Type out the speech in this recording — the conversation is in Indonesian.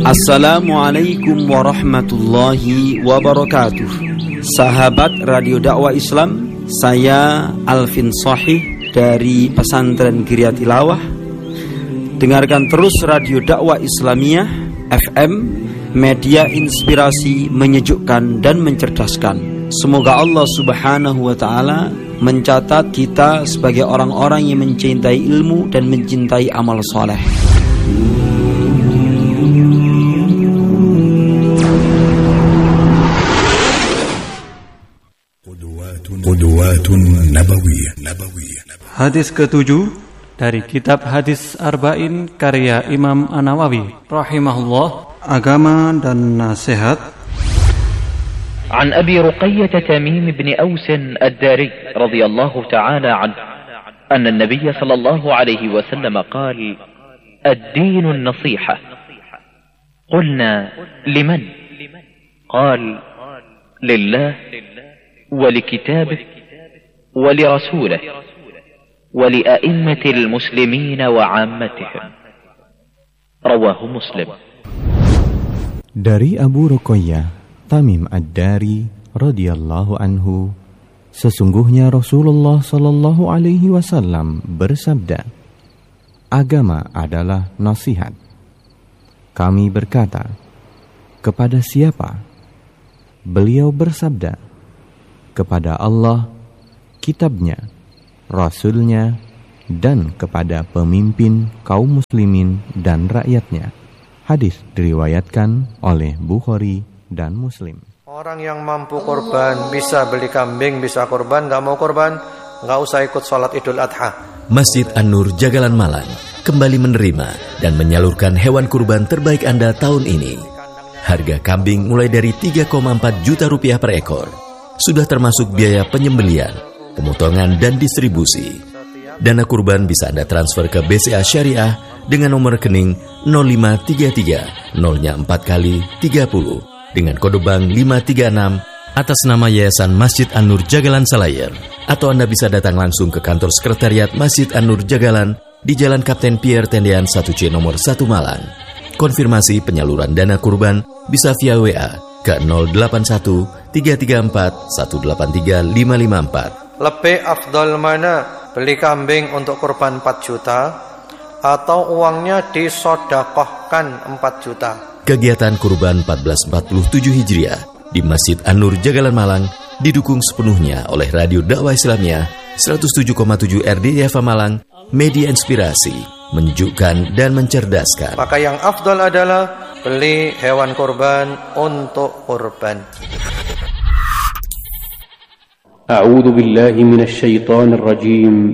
Assalamualaikum warahmatullahi wabarakatuh. Sahabat Radio Dakwah Islam, saya Alvin Shahih dari Pesantren Gria Tilawah. Dengarkan terus Radio Dakwah Islamiyah FM, media inspirasi, menyejukkan dan mencerdaskan. Semoga Allah Subhanahu wa taala mencatat kita sebagai orang-orang yang mencintai ilmu dan mencintai amal soleh. Qudwatun Nabawiyah. Hadis ke-7 dari kitab Hadis Arba'in karya Imam An-Nawawi rahimahullah, agama dan nasihat. عن أبي رقية تميم بن أوس الداري رضي الله تعالى عنه أن النبي صلى الله عليه وسلم قال: الدين النصيحة. قلنا: لمن؟ قال: لله ولكتابه ولرسوله ولأئمة المسلمين وعامتهم. رواه مسلم. Dari Abu Ruqayyah Tamim Ad-Dari radhiyallahu anhu, sesungguhnya Rasulullah sallallahu alaihi wasallam bersabda, agama adalah nasihat. Kami berkata, kepada siapa? Beliau bersabda, kepada Allah, kitabnya, rasulnya, dan kepada pemimpin kaum muslimin dan rakyatnya. Hadis diriwayatkan oleh Bukhari dan Muslim. Orang yang mampu korban, bisa beli kambing, bisa korban. Gak mau korban, gak usah ikut sholat Idul Adha. Masjid An-Nur Jagalan Malang kembali menerima dan menyalurkan hewan kurban terbaik Anda tahun ini. Harga kambing mulai dari 3,4 juta rupiah per ekor. Sudah termasuk biaya penyembelian, pemotongan dan distribusi. Dana kurban bisa Anda transfer ke BCA Syariah dengan nomor rekening 0533 0-nya 4 kali 30 dengan kode bank 536 atas nama Yayasan Masjid An-Nur Jagalan Salayer. Atau Anda bisa datang langsung ke kantor sekretariat Masjid An-Nur Jagalan di Jalan Kapten Pierre Tendean 1C nomor 1 Malang. Konfirmasi penyaluran dana kurban bisa via WA ke 081 334 183 554. Lebih afdal mana? Beli kambing untuk kurban 4 juta atau uangnya disodakohkan 4 juta? Kegiatan kurban 1447 Hijriah di Masjid An-Nur Jagalan Malang didukung sepenuhnya oleh Radio Dakwah Islamiyah 107,7 RDIFA Malang, media inspirasi, menyejukkan dan mencerdaskan. Maka yang afdal adalah beli hewan kurban untuk kurban. A'udzu billahi minasy syaithanir rajim.